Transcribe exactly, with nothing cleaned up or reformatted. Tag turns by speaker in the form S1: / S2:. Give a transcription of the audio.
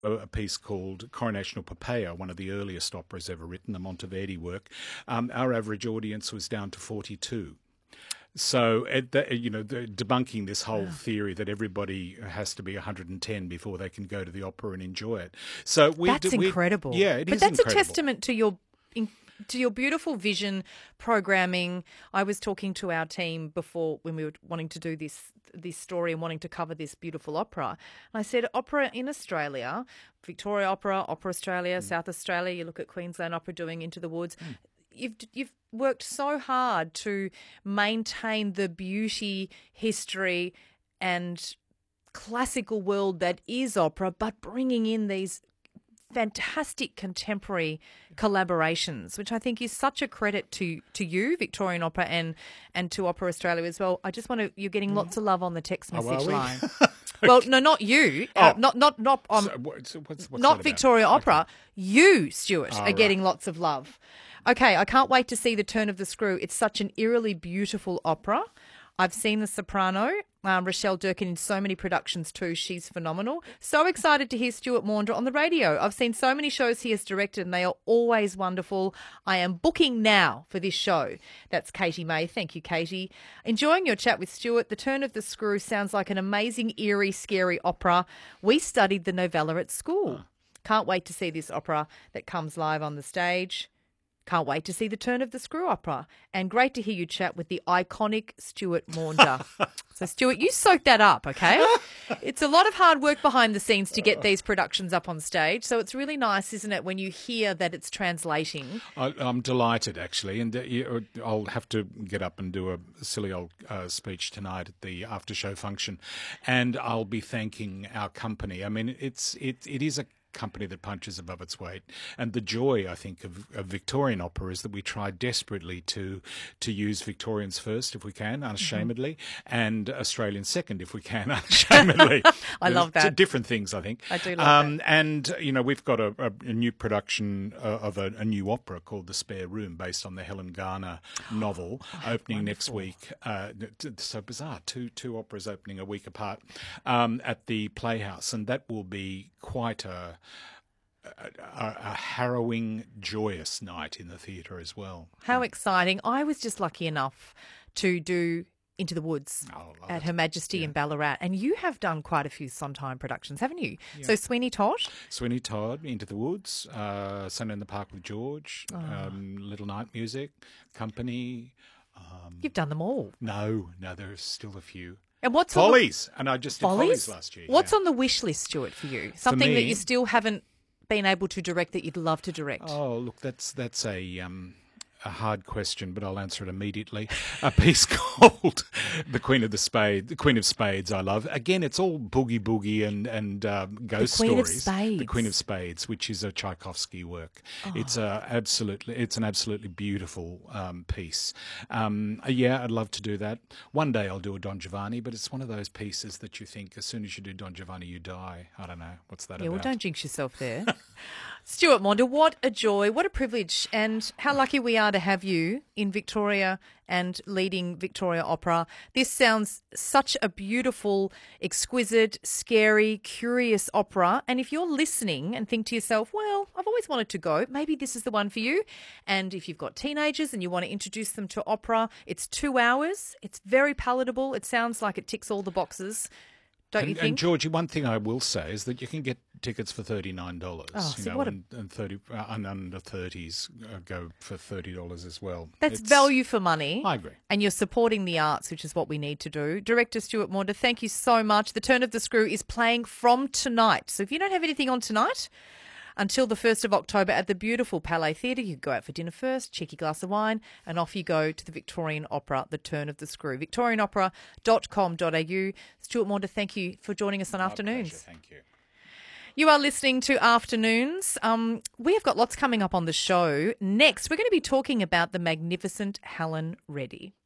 S1: a, a piece called Coronation of Poppaea, one of the earliest operas ever written, the Monteverdi work, um, our average audience was down to forty-two. So, at the, you know, the, debunking this whole theory that everybody has to be one hundred ten before they can go to the opera and enjoy it. So we
S2: That's
S1: we,
S2: incredible.
S1: Yeah, it
S2: but
S1: is
S2: that's
S1: incredible.
S2: a testament to your in, to your beautiful vision, programming. I was talking to our team before when we were wanting to do this this story and wanting to cover this beautiful opera. And I said, opera in Australia, Victoria Opera, Opera Australia, mm. South Australia. You look at Queensland Opera doing Into the Woods. Mm. You've you've worked so hard to maintain the beauty, history, and classical world that is opera, but bringing in these fantastic contemporary collaborations, which I think is such a credit to to you, Victorian Opera, and and to Opera Australia as well. I just want to. You're getting lots of love on the text message
S1: oh,
S2: line. Well, no, not you.
S1: Oh.
S2: Uh, not not not um,
S1: so what's, what's, what's
S2: not Victoria Opera.
S1: Okay.
S2: You, Stuart,
S1: Oh,
S2: are
S1: right.
S2: getting lots of love. Okay, I can't wait to see The Turn of the Screw. It's such an eerily beautiful opera. I've seen The Soprano, um, Rochelle Durkin in so many productions too. She's phenomenal. So excited to hear Stuart Maunder on the radio. I've seen so many shows he has directed and they are always wonderful. I am booking now for this show. That's Katie May. Thank you, Katie. Enjoying your chat with Stuart. The Turn of the Screw sounds like an amazing, eerie, scary opera. We studied the novella at school. Huh. Can't wait to see this opera that comes live on the stage. Can't wait to see The Turn of the Screw opera. And great to hear you chat with the iconic Stuart Maunder. So, Stuart, you soak that up, okay? It's a lot of hard work behind the scenes to get these productions up on stage. So it's really nice, isn't it, when you hear that it's translating?
S1: I, I'm delighted, actually. And uh, you, I'll have to get up and do a silly old uh, speech tonight at the after-show function. And I'll be thanking our company. I mean, it's it it is a company that punches above its weight, and the joy I think of, of Victorian opera is that we try desperately to to use Victorians first if we can, unashamedly, mm-hmm. and Australians second if we can, unashamedly.
S2: I love that.
S1: Different things, I think.
S2: I do love
S1: um,
S2: that.
S1: And you know, we've got a, a, a new production uh, of a, a new opera called The Spare Room, based on the Helen Garner novel, oh, opening wonderful. next week. Uh, so bizarre, two two operas opening a week apart um, at the Playhouse, and that will be quite a A, a harrowing, joyous night in the theatre as well.
S2: How exciting. I was just lucky enough to do Into the Woods
S1: oh,
S2: at Her Majesty yeah. in Ballarat. And you have done quite a few Sondheim productions, haven't you?
S1: Yeah.
S2: So Sweeney Todd?
S1: Sweeney Todd, Into the Woods, uh, Sunday in the Park with George, oh. um, Little Night Music, Company. Um,
S2: You've done them all.
S1: No, no, there's still a few.
S2: And what's
S1: Follies,
S2: on the...
S1: and I just did
S2: Follies?
S1: Follies last year.
S2: What's
S1: yeah.
S2: on the wish list, Stuart, for you? Something
S1: for me,
S2: that you still haven't been able to direct that you'd love to direct?
S1: Oh, look, that's that's a um, a hard question, but I'll answer it immediately. A piece called "The Queen of the Spades." The Queen of Spades, I love. Again, it's all boogie boogie and and um, ghost
S2: the Queen
S1: stories.
S2: Of Spades.
S1: The Queen of Spades, which is a Tchaikovsky work.
S2: Oh.
S1: It's a absolutely, it's an absolutely beautiful um, piece. Um, yeah, I'd love to do that. One day I'll do a Don Giovanni, but it's one of those pieces that you think as soon as you do Don Giovanni, you die. I don't know what's that
S2: yeah,
S1: about.
S2: well, don't jinx yourself there. Stuart Maunder, what a joy, what a privilege, and how lucky we are to have you in Victoria and leading Victoria Opera. This sounds such a beautiful, exquisite, scary, curious opera. And if you're listening and think to yourself, well, I've always wanted to go, maybe this is the one for you. And if you've got teenagers and you want to introduce them to opera, it's two hours. It's very palatable. It sounds like it ticks all the boxes. Don't
S1: and,
S2: you think?
S1: And Georgie, one thing I will say is that you can get tickets for thirty-nine dollars.
S2: Oh,
S1: you
S2: so
S1: know,
S2: what a...
S1: and, and thirty uh, and under thirties uh, go for thirty dollars as well.
S2: That's
S1: it's,
S2: value for money.
S1: I agree.
S2: And you're supporting the arts, which is what we need to do. Director Stuart Maunder, thank you so much. The Turn of the Screw is playing from tonight. So if you don't have anything on tonight, until the first of October at the beautiful Palais Theatre, you go out for dinner first, cheeky glass of wine, and off you go to the Victorian Opera, The Turn of the Screw. victorian opera dot com dot a u. Stuart Maunder, thank you for joining us on
S1: My
S2: Afternoons.
S1: Pleasure, thank you.
S2: You are listening to Afternoons. Um, we have got lots coming up on the show. Next, we're going to be talking about the magnificent Helen Reddy.